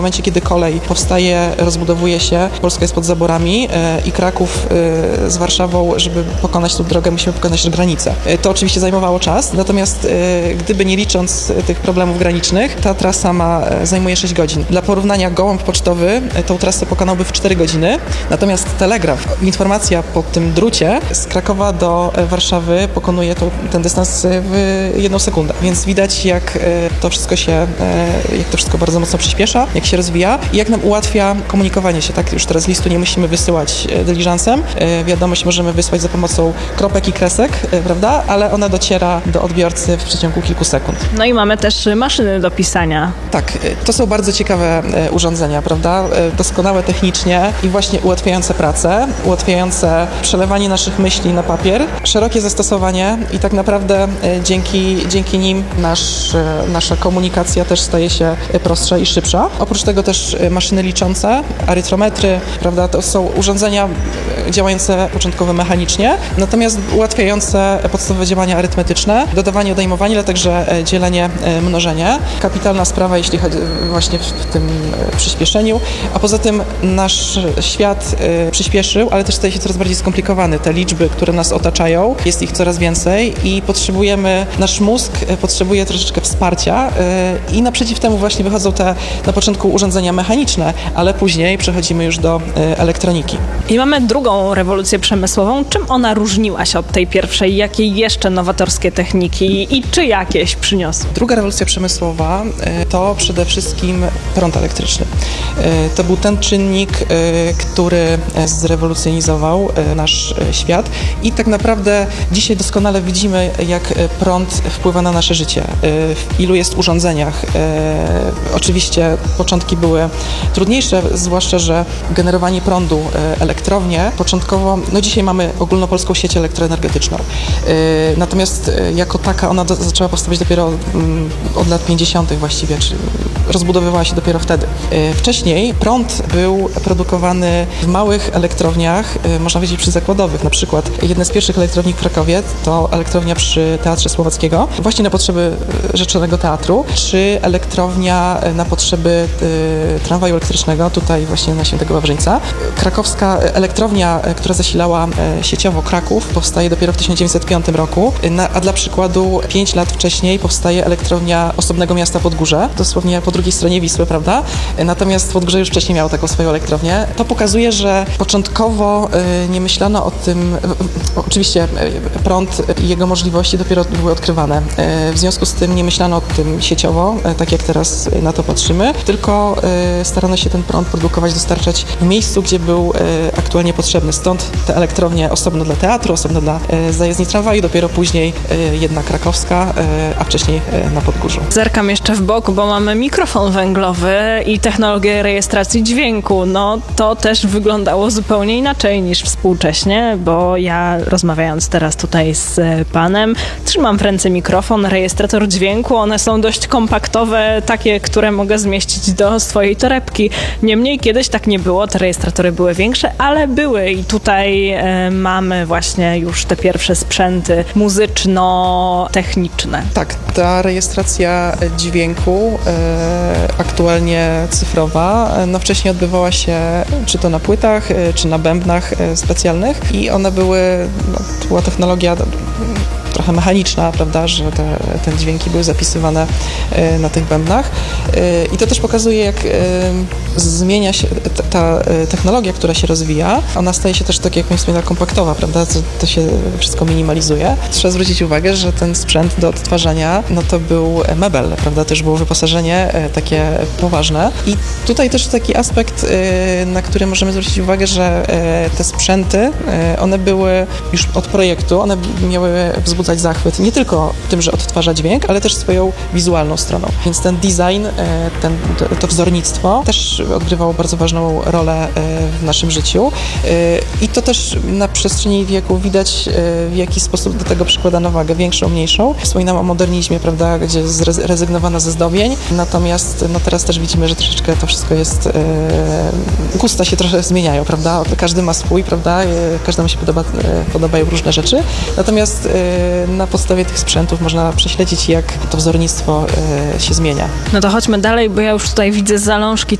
momencie, kiedy kolej powstaje, rozbudowuje się, Polska jest pod zaborami i Kraków z Warszawą, żeby pokonać tę drogę, musimy pokonać granicę. To oczywiście zajmowało czas, natomiast gdyby nie licząc tych problemów granicznych, ta trasa zajmuje 6 godzin. Dla porównania gołąb pocztowy tą trasę pokonałby w 4 godziny, natomiast telegraf, informacja po tym drucie z Krakowa do Warszawy pokonuje ten dystans w 1 sekundę. Więc widać, jak to wszystko bardzo mocno przyspiesza, jak się rozwija i jak nam ułatwia komunikowanie się. Tak, już teraz listu nie musimy wysyłać dyliżansem. Wiadomość możemy wysłać za pomocą kropek i kresek, prawda? Ale ona dociera do odbiorcy w przeciągu kilku sekund. No i mamy też maszyny do pisania. Tak, to są bardzo ciekawe urządzenia, prawda? Doskonałe technicznie i właśnie ułatwiające pracę, przelewanie naszych myśli na papier, szerokie zastosowanie i tak naprawdę dzięki nim nasza komunikacja też staje się prostsza i szybsza. Oprócz tego też maszyny liczące, arytrometry, prawda? To są urządzenia działające początkowo mechanicznie, natomiast ułatwiające podstawowe działania arytmetyczne, dodawanie, odejmowanie, ale także dzielenie, mnożenie. Kapitalna sprawa, jeśli chodzi właśnie w tym przyspieszeniu, a poza tym nasz świat przyspieszył, ale też staje się coraz bardziej skomplikowany. Te liczby, które nas otaczają, jest ich coraz więcej i nasz mózg potrzebuje troszeczkę wsparcia i naprzeciw temu właśnie wychodzą te na początku urządzenia mechaniczne, ale później przechodzimy już do elektroniki. I mamy drugą rewolucję przemysłową. Czym ona różniła się od tej pierwszej? Jakie jeszcze nowatorskie techniki i czy jakieś przyniosły? Druga rewolucja przemysłowa to przede wszystkim prąd elektryczny. To był ten czynnik, który zrewolucjonizował nasz świat i tak naprawdę dzisiaj doskonale widzimy, jak prąd wpływa na nasze życie, w ilu jest urządzeniach. Oczywiście początki były trudniejsze, zwłaszcza, że generowanie prądu, elektrownie, początkowo, dzisiaj mamy ogólnopolską sieć elektroenergetyczną. Natomiast jako taka ona zaczęła powstawać dopiero od lat 50. właściwie, czyli rozbudowywała się dopiero wtedy. Wcześniej prąd był produkowany w małych elektrowniach, można powiedzieć przyzakładowych. Na przykład jedna z pierwszych elektrowni w Krakowie to elektrownia przy Teatrze Słowackiego, właśnie na potrzeby Rzeczonego Teatru, czy elektrownia na potrzeby tramwaju elektrycznego, tutaj właśnie na Świętego Wawrzyńca. Krakowska elektrownia, która zasilała sieciowo Kraków, powstaje dopiero w 1905 roku, a dla przykładu 5 lat wcześniej powstaje elektrownia osobnego miasta Podgórze, dosłownie po drugiej stronie Wisły, prawda? Natomiast Podgórze już wcześniej miało taką swoją elektrownię. To pokazuje, że początkowo nie myślano o tym, oczywiście prąd i jego możliwości dopiero były odkrywane. W związku z tym nie myślano o tym sieciowo, tak jak teraz na to patrzymy, tylko starano się ten prąd produkować, dostarczać w miejscu, gdzie był aktualnie potrzebny. Stąd te elektrownie osobno dla teatru, osobno dla zajezdni tramwaju, dopiero później jedna krakowska, a wcześniej na Podgórzu. Zerkam jeszcze w bok, bo mamy mikrofon węglowy i technologię rejestracji dźwięku. No to też wyglądało zupełnie inaczej niż współcześnie, bo ja rozmawiając teraz tutaj z panem, trzymam w ręce mikrofon, rejestrator dźwięku, one są dość kompaktowe, takie, które mogę zmieścić do swojej torebki. Niemniej kiedyś tak nie było, te rejestratory były większe, ale były i tutaj mamy właśnie już te pierwsze sprzęty muzyczno-techniczne. Tak, ta rejestracja dźwięku aktualnie cyfrowa, wcześniej odbywała się czy to na płytach, czy na bębnach specjalnych i one to była technologia trochę mechaniczna, prawda, że te dźwięki były zapisywane na tych bębnach. I to też pokazuje, jak zmienia się ta technologia, która się rozwija. Ona staje się też, tak jak mówię, kompaktowa, prawda, to się wszystko minimalizuje. Trzeba zwrócić uwagę, że ten sprzęt do odtwarzania, to był mebel, prawda, też było wyposażenie takie poważne. I tutaj też taki aspekt, na który możemy zwrócić uwagę, że te sprzęty, one były już od projektu, one miały wzbudzać zachwyt nie tylko tym, że odtwarza dźwięk, ale też swoją wizualną stroną. Więc ten design, to wzornictwo też odgrywało bardzo ważną rolę w naszym życiu. I to też na przestrzeni wieku widać, w jaki sposób do tego przykładano wagę, większą, mniejszą. Wspominam o modernizmie, prawda, gdzie zrezygnowano ze zdobień, natomiast teraz też widzimy, że troszeczkę to wszystko jest, gusta się trochę zmieniają, prawda, każdy ma swój, prawda, każdemu się podobają różne rzeczy, natomiast na podstawie tych sprzętów można prześledzić, jak to wzornictwo się zmienia. No to chodźmy dalej, bo ja już tutaj widzę zalążki